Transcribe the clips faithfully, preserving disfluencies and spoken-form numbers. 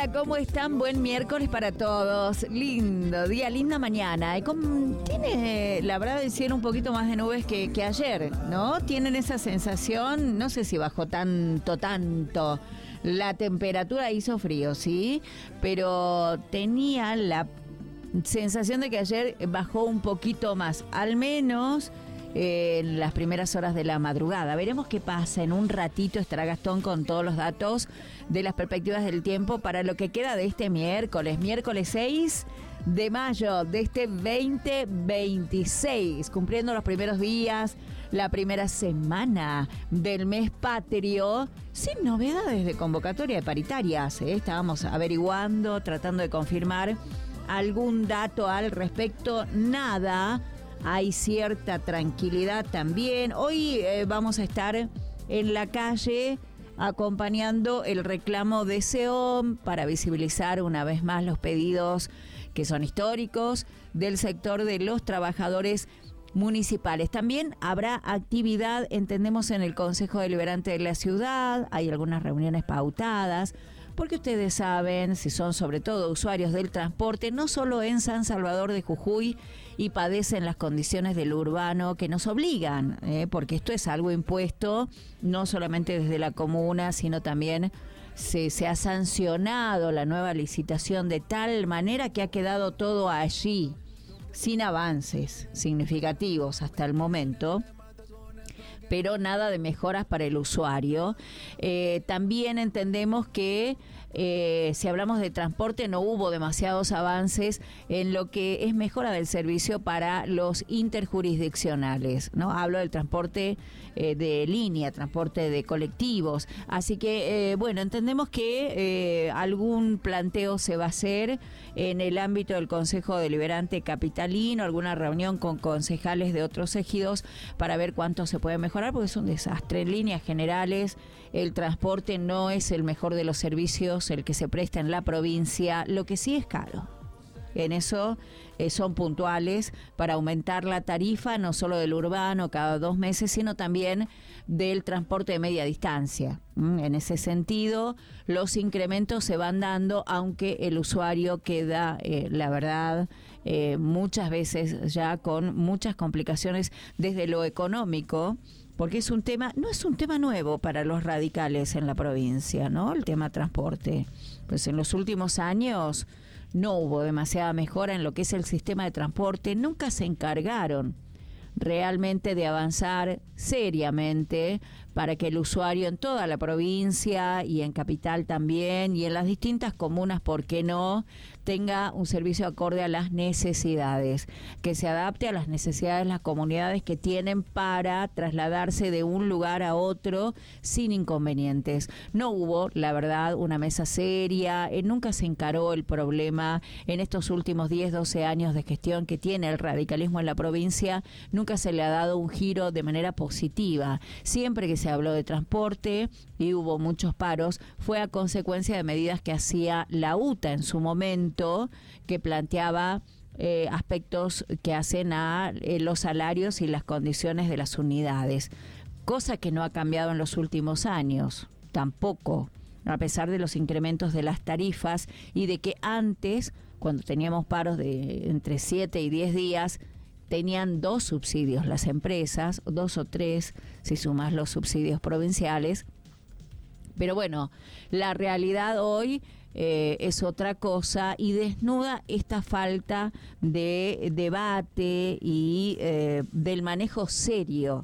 Hola, ¿cómo están? Buen miércoles para todos. Lindo día, linda mañana. Y con, tiene, la verdad, el cielo un poquito más de nubes que, que ayer, ¿no? Tienen esa sensación, no sé si bajó tanto, tanto. La temperatura hizo frío, ¿sí? Pero tenía la sensación de que ayer bajó un poquito más, al menos eh, en las primeras horas de la madrugada. Veremos qué pasa. En un ratito estará Gastón con todos los datos de las perspectivas del tiempo para lo que queda de este miércoles, miércoles seis de mayo de este veinte veintiséis, cumpliendo los primeros días, la primera semana del mes patrio, sin novedades de convocatoria de paritarias, ¿eh? Estábamos averiguando, tratando de confirmar algún dato al respecto, nada. Hay cierta tranquilidad también. Hoy eh, vamos a estar en la calle acompañando el reclamo de SEOM para visibilizar una vez más los pedidos que son históricos del sector de los trabajadores municipales. También habrá actividad, entendemos, en el Consejo Deliberante de la ciudad. Hay algunas reuniones pautadas, porque ustedes saben, si son sobre todo usuarios del transporte, no solo en San Salvador de Jujuy, y padecen las condiciones del urbano que nos obligan, ¿eh? porque esto es algo impuesto, no solamente desde la comuna, sino también se, se ha sancionado la nueva licitación de tal manera que ha quedado todo allí, sin avances significativos hasta el momento, pero nada de mejoras para el usuario. Eh, también entendemos que eh, si hablamos de transporte no hubo demasiados avances en lo que es mejora del servicio para los interjurisdiccionales, ¿no? Hablo del transporte eh, de línea, transporte de colectivos. Así que, eh, bueno, entendemos que eh, algún planteo se va a hacer en el ámbito del Consejo Deliberante Capitalino, alguna reunión con concejales de otros ejidos para ver cuánto se puede mejorar, porque es un desastre. En líneas generales, el transporte no es el mejor de los servicios, el que se presta en la provincia, lo que sí es caro. En eso eh, son puntuales para aumentar la tarifa, no solo del urbano cada dos meses, sino también del transporte de media distancia. ¿Mm? En ese sentido, los incrementos se van dando, aunque el usuario queda, eh, la verdad, eh, muchas veces ya con muchas complicaciones desde lo económico, porque es un tema, no es un tema nuevo para los radicales en la provincia, ¿no? El tema transporte. Pues en los últimos años no hubo demasiada mejora en lo que es el sistema de transporte, nunca se encargaron realmente de avanzar seriamente para que el usuario en toda la provincia y en Capital también y en las distintas comunas, ¿por qué no?, tenga un servicio acorde a las necesidades, que se adapte a las necesidades de las comunidades que tienen para trasladarse de un lugar a otro sin inconvenientes. No hubo, la verdad, una mesa seria, eh, nunca se encaró el problema en estos últimos diez, doce años de gestión que tiene el radicalismo en la provincia. Nunca se le ha dado un giro de manera positiva. Siempre que se habló de transporte y hubo muchos paros, fue a consecuencia de medidas que hacía la U T A en su momento, que planteaba eh, aspectos que hacen a eh, los salarios y las condiciones de las unidades, cosa que no ha cambiado en los últimos años, tampoco, a pesar de los incrementos de las tarifas y de que antes, cuando teníamos paros de entre siete y diez días, tenían dos subsidios las empresas, dos o tres si sumas los subsidios provinciales. Pero bueno, la realidad hoy eh, es otra cosa y desnuda esta falta de debate y eh, del manejo serio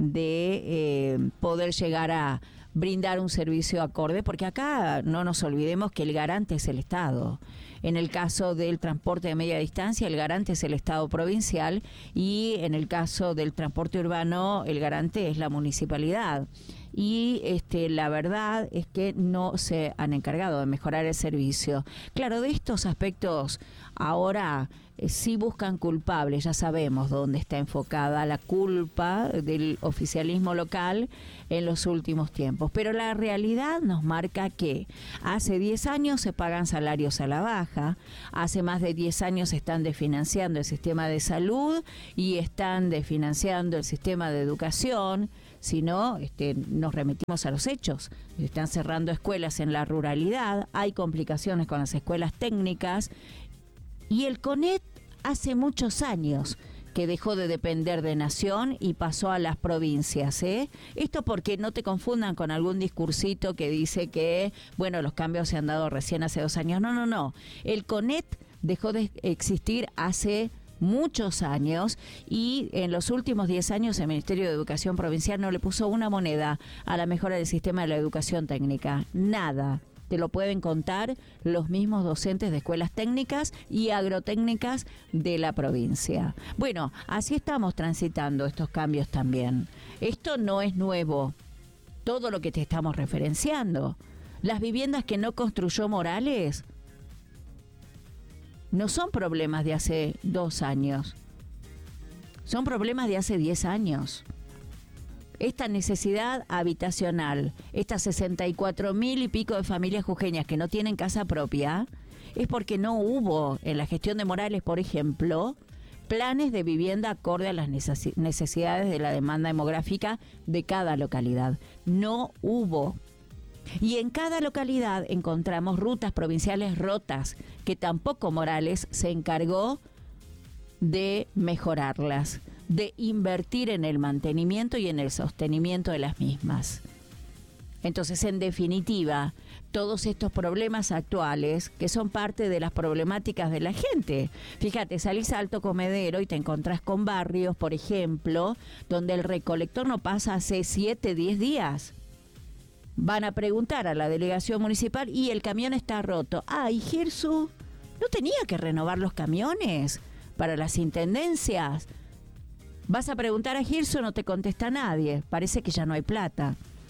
de eh, poder llegar a brindar un servicio acorde, porque acá no nos olvidemos que el garante es el Estado. En el caso del transporte de media distancia, el garante es el Estado provincial, y en el caso del transporte urbano, el garante es la municipalidad. Y este, la verdad es que no se han encargado de mejorar el servicio. Claro, de estos aspectos ahora eh, sí buscan culpables. Ya sabemos dónde está enfocada la culpa del oficialismo local en los últimos tiempos. Pero la realidad nos marca que hace diez años se pagan salarios a la baja, hace más de diez años están desfinanciando el sistema de salud y están desfinanciando el sistema de educación. sino este, nos remitimos a los hechos. Están cerrando escuelas en la ruralidad, hay complicaciones con las escuelas técnicas, y el CONET hace muchos años que dejó de depender de Nación y pasó a las provincias, ¿eh? Esto porque no te confundan con algún discursito que dice que, bueno, los cambios se han dado recién hace dos años. No, no, no. El CONET dejó de existir hace muchos años y en los últimos diez años el Ministerio de Educación Provincial no le puso una moneda a la mejora del sistema de la educación técnica. Nada. Te lo pueden contar los mismos docentes de escuelas técnicas y agrotécnicas de la provincia. Bueno, así estamos transitando estos cambios también. Esto no es nuevo, todo lo que te estamos referenciando. Las viviendas que no construyó Morales no son problemas de hace dos años, son problemas de hace diez años. Esta necesidad habitacional, estas sesenta y cuatro mil y pico de familias jujeñas que no tienen casa propia, es porque no hubo en la gestión de Morales, por ejemplo, planes de vivienda acorde a las necesidades de la demanda demográfica de cada localidad. No hubo. Y en cada localidad encontramos rutas provinciales rotas, que tampoco Morales se encargó de mejorarlas, de invertir en el mantenimiento y en el sostenimiento de las mismas. Entonces, en definitiva, todos estos problemas actuales, que son parte de las problemáticas de la gente. Fíjate, salís a Alto Comedero y te encontrás con barrios, por ejemplo, donde el recolector no pasa hace siete, diez días. Van a preguntar a la delegación municipal y el camión está roto. Ay, Gersu, ¿no tenía que renovar los camiones para las intendencias? Vas a preguntar a Girso, no te contesta nadie. Parece que ya no hay plata.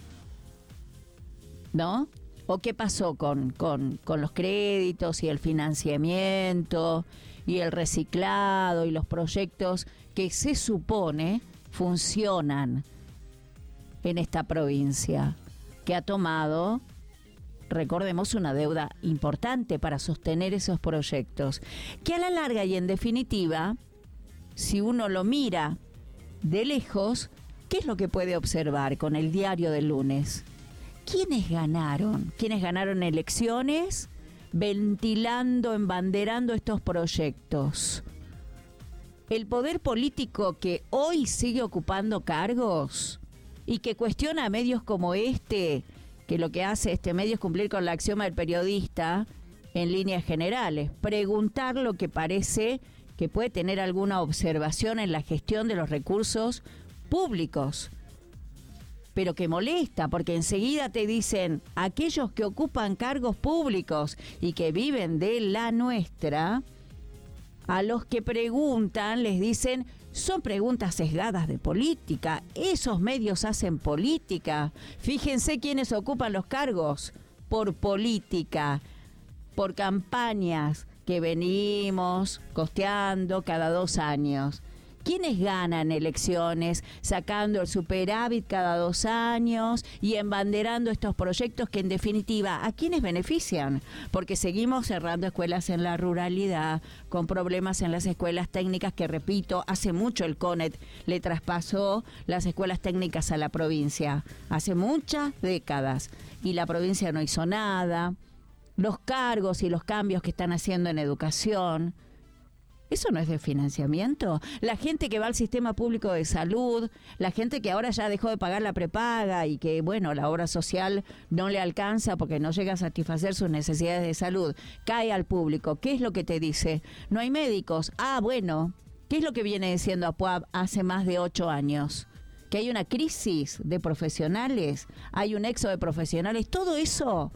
¿No? ¿O qué pasó con, con, con los créditos y el financiamiento y el reciclado y los proyectos que se supone funcionan en esta provincia, que ha tomado, recordemos, una deuda importante para sostener esos proyectos, que a la larga y en definitiva, si uno lo mira de lejos, ¿qué es lo que puede observar con el diario del lunes? ¿Quiénes ganaron? ¿Quiénes ganaron elecciones ventilando, embanderando estos proyectos? El poder político que hoy sigue ocupando cargos y que cuestiona a medios como este, que lo que hace este medio es cumplir con la axioma del periodista en líneas generales, preguntar lo que parece que puede tener alguna observación en la gestión de los recursos públicos, pero que molesta, porque enseguida te dicen aquellos que ocupan cargos públicos y que viven de la nuestra, a los que preguntan les dicen son preguntas sesgadas de política, esos medios hacen política, fíjense quiénes ocupan los cargos por política, por campañas que venimos costeando cada dos años. ¿Quiénes ganan elecciones sacando el superávit cada dos años y embanderando estos proyectos que en definitiva a quiénes benefician? Porque seguimos cerrando escuelas en la ruralidad, con problemas en las escuelas técnicas que, repito, hace mucho el CONET le traspasó las escuelas técnicas a la provincia, hace muchas décadas, y la provincia no hizo nada. Los cargos y los cambios que están haciendo en educación, ¿eso no es de financiamiento? La gente que va al sistema público de salud, la gente que ahora ya dejó de pagar la prepaga y que, bueno, la obra social no le alcanza porque no llega a satisfacer sus necesidades de salud, cae al público. ¿Qué es lo que te dice? No hay médicos. Ah, bueno, ¿qué es lo que viene diciendo APUAP hace más de ocho años? Que hay una crisis de profesionales, hay un éxodo de profesionales, todo eso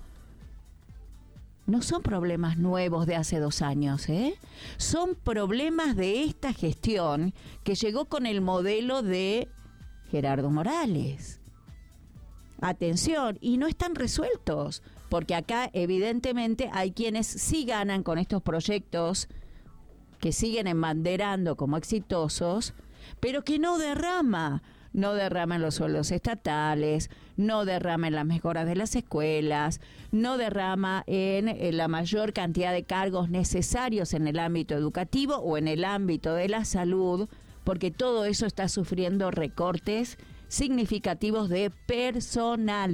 no son problemas nuevos de hace dos años, ¿eh? Son problemas de esta gestión que llegó con el modelo de Gerardo Morales. Atención, y no están resueltos, porque acá evidentemente hay quienes sí ganan con estos proyectos que siguen embanderando como exitosos, pero que no derrama. No derraman los sueldos estatales, no derrama en las mejoras de las escuelas, no derrama en, en la mayor cantidad de cargos necesarios en el ámbito educativo o en el ámbito de la salud, porque todo eso está sufriendo recortes significativos de personal.